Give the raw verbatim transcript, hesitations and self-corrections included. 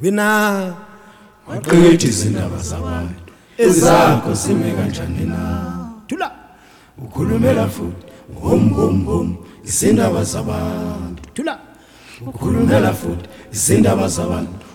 wena waqedisa izindaba zabantu ezakho sime kanjani na thula ukhulumela futhi hom hom hom izindaba zabantu thula ukhulumela futhi izindaba zabantu